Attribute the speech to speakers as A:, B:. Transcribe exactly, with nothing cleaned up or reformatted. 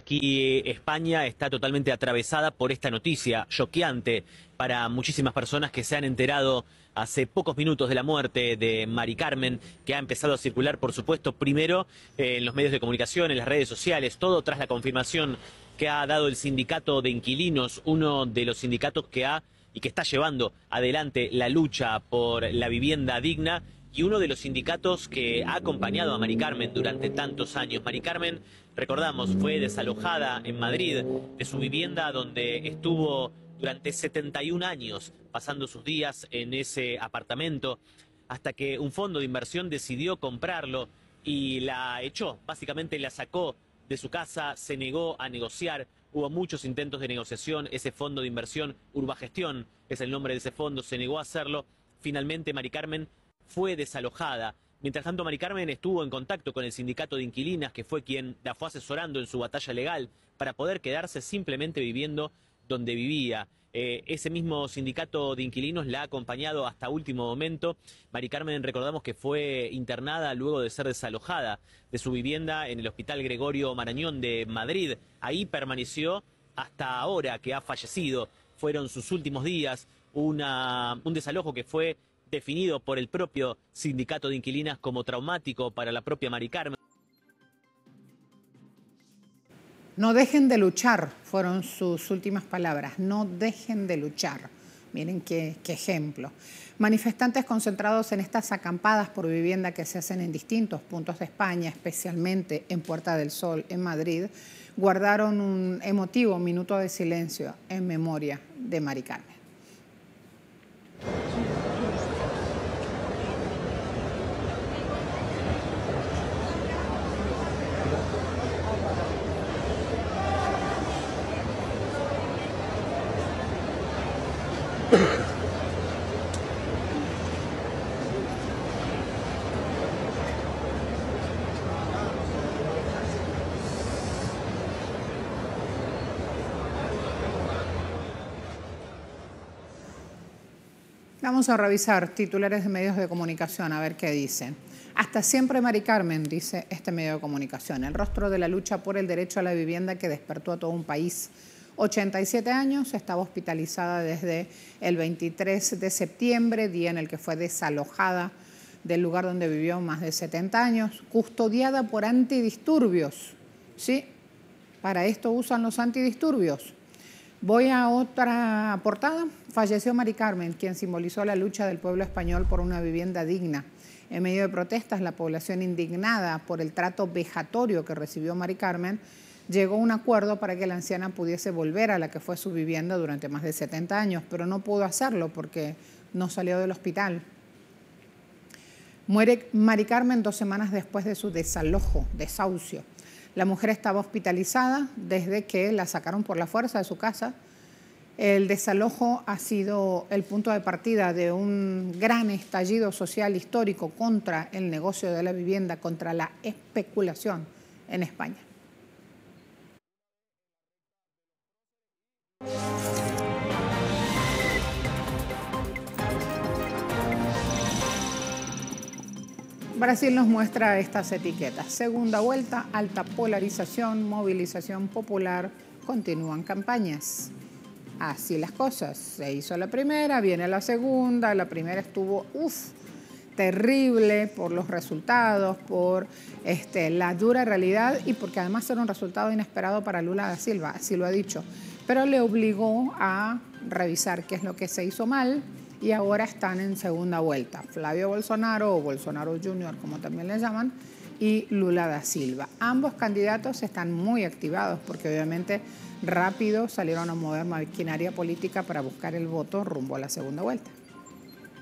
A: Aquí España está totalmente atravesada por esta noticia choqueante para muchísimas personas que se han enterado hace pocos minutos de la muerte de Mari Carmen, que ha empezado a circular, por supuesto, primero eh, en los medios de comunicación, en las redes sociales, todo tras la confirmación que ha dado el sindicato de inquilinos, uno de los sindicatos que ha y que está llevando adelante la lucha por la vivienda digna, y uno de los sindicatos que ha acompañado a Mari Carmen durante tantos años. Mari Carmen, recordamos, fue desalojada en Madrid de su vivienda donde estuvo durante setenta y un años pasando sus días en ese apartamento, hasta que un fondo de inversión decidió comprarlo y la echó, básicamente la sacó de su casa, se negó a negociar. Hubo muchos intentos de negociación, ese fondo de inversión, Urbagestión es el nombre de ese fondo, se negó a hacerlo. Finalmente Mari Carmen fue desalojada. Mientras tanto, Mari Carmen estuvo en contacto con el sindicato de inquilinas, que fue quien la fue asesorando en su batalla legal para poder quedarse simplemente viviendo donde vivía. Eh, ese mismo sindicato de inquilinos la ha acompañado hasta último momento. Mari Carmen, recordamos que fue internada luego de ser desalojada de su vivienda en el Hospital Gregorio Marañón de Madrid. Ahí permaneció hasta ahora que ha fallecido. Fueron sus últimos días, una, un desalojo que fue definido por el propio sindicato de inquilinas como traumático para la propia Mari Carmen.
B: No dejen de luchar, fueron sus últimas palabras. No dejen de luchar. Miren qué, qué ejemplo. Manifestantes concentrados en estas acampadas por vivienda que se hacen en distintos puntos de España, especialmente en Puerta del Sol, en Madrid, guardaron un emotivo minuto de silencio en memoria de Mari Carmen. Vamos a revisar titulares de medios de comunicación, a ver qué dicen. Hasta siempre Mari Carmen, dice este medio de comunicación, el rostro de la lucha por el derecho a la vivienda que despertó a todo un país. ochenta y siete años, estaba hospitalizada desde el veintitrés de septiembre, día en el que fue desalojada del lugar donde vivió más de setenta años, custodiada por antidisturbios. ¿Sí? Para esto usan los antidisturbios. Voy a otra portada. Falleció Mari Carmen, quien simbolizó la lucha del pueblo español por una vivienda digna. En medio de protestas, la población indignada por el trato vejatorio que recibió Mari Carmen, llegó a un acuerdo para que la anciana pudiese volver a la que fue su vivienda durante más de setenta años, pero no pudo hacerlo porque no salió del hospital. Muere Mari Carmen dos semanas después de su desalojo, desahucio. La mujer estaba hospitalizada desde que la sacaron por la fuerza de su casa. El desalojo ha sido el punto de partida de un gran estallido social histórico contra el negocio de la vivienda, contra la especulación en España. Brasil nos muestra estas etiquetas. Segunda vuelta, alta polarización, movilización popular, continúan campañas. Así las cosas. Se hizo la primera, viene la segunda. La primera estuvo, uff, terrible por los resultados, por este, la dura realidad y porque además era un resultado inesperado para Lula da Silva, así lo ha dicho. Pero le obligó a revisar qué es lo que se hizo mal. Y ahora están en segunda vuelta. Flavio Bolsonaro, o Bolsonaro junior, como también le llaman, y Lula da Silva. Ambos candidatos están muy activados porque obviamente rápido salieron a mover maquinaria política para buscar el voto rumbo a la segunda vuelta.